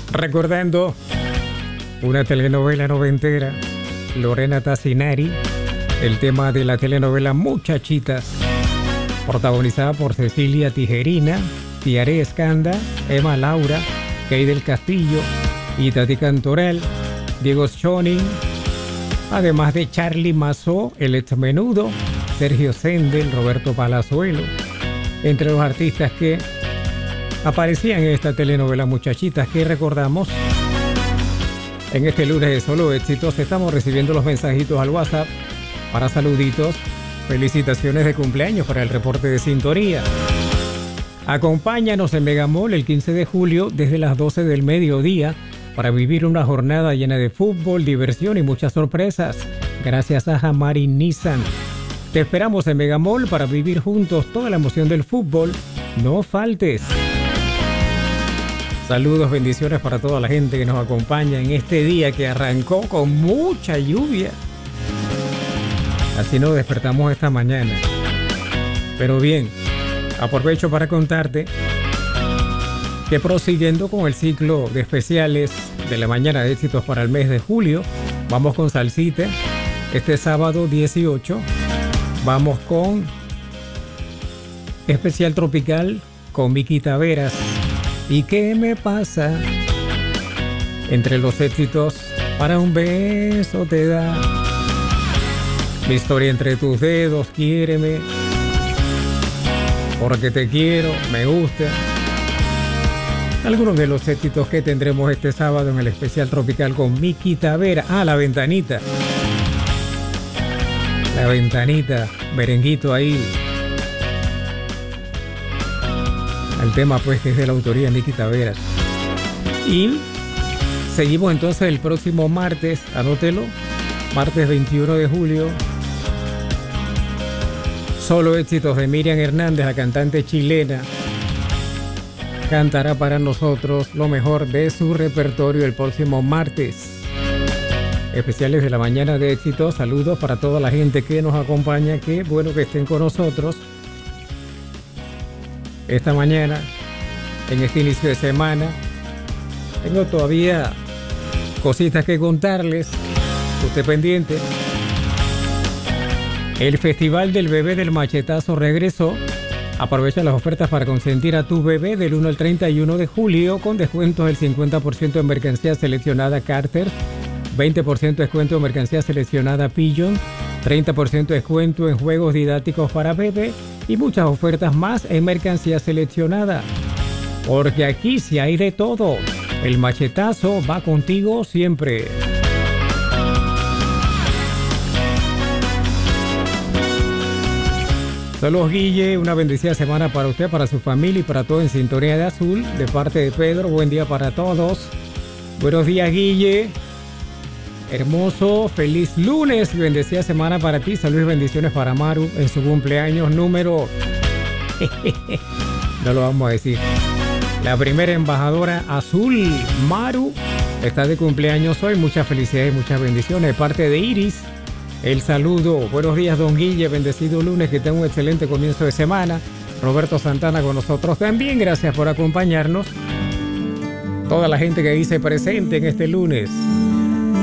Recordando una telenovela noventera, Lorena Tassinari, el tema de la telenovela Muchachitas, protagonizada por Cecilia Tijerina, Tiare Escanda, Emma Laura, Kay del Castillo, Itati Cantoral, Diego Schoening, además de Charly Mazó, el ex Menudo, Sergio Sendel, Roberto Palazuelo, entre los artistas que aparecían en esta telenovela Muchachitas que recordamos. En este lunes de Solo Éxitos estamos recibiendo los mensajitos al WhatsApp para saluditos, felicitaciones de cumpleaños para el reporte de sintonía. Acompáñanos en Megamall el 15 de julio desde las 12 del mediodía para vivir una jornada llena de fútbol, diversión y muchas sorpresas. Gracias a Jamari Nissan. Te esperamos en Megamall para vivir juntos toda la emoción del fútbol. No faltes. Saludos, bendiciones para toda la gente que nos acompaña en este día que arrancó con mucha lluvia. Así nos despertamos esta mañana. Pero bien, aprovecho para contarte que prosiguiendo con el ciclo de especiales de la mañana de éxitos para el mes de julio, vamos con Salsita. Este sábado 18 vamos con especial tropical con Miki Taveras. ¿Y qué me pasa? Entre los éxitos, para un beso te da. Mi historia entre tus dedos, quiéreme. Porque te quiero, me gusta. Algunos de los éxitos que tendremos este sábado en el especial tropical con Miki Tavera. La ventanita. La ventanita, merenguito ahí. El tema pues que es de la autoría de Miki Taveras. Y seguimos entonces el próximo martes, anótelo, martes 21 de julio. Solo éxitos de Miriam Hernández, la cantante chilena. Cantará para nosotros lo mejor de su repertorio el próximo martes. Especiales de la mañana de éxitos. Saludos para toda la gente que nos acompaña. Qué bueno que estén con nosotros esta mañana, en este inicio de semana. Tengo todavía cositas que contarles. Usted pendiente. El Festival del Bebé del Machetazo regresó. Aprovecha las ofertas para consentir a tu bebé del 1 al 31 de julio con descuentos del 50% en mercancía seleccionada Carter, 20% descuento en mercancía seleccionada Pigeon, 30% descuento en juegos didácticos para bebé y muchas ofertas más en mercancía seleccionada. Porque aquí sí hay de todo. El Machetazo va contigo siempre. Saludos, Guille, una bendecida semana para usted, para su familia y para todo en Sintonía de Azul, de parte de Pedro. Buen día para todos. Buenos días, Guille. Hermoso, feliz lunes y bendecida semana para ti. Saludos y bendiciones para Maru en su cumpleaños número... no lo vamos a decir. La primera embajadora azul, Maru, está de cumpleaños hoy. Muchas felicidades y muchas bendiciones de parte de Iris. El saludo. Buenos días, don Guille. Bendecido lunes. Que tenga un excelente comienzo de semana. Roberto Santana con nosotros también. Gracias por acompañarnos. Toda la gente que dice presente en este lunes.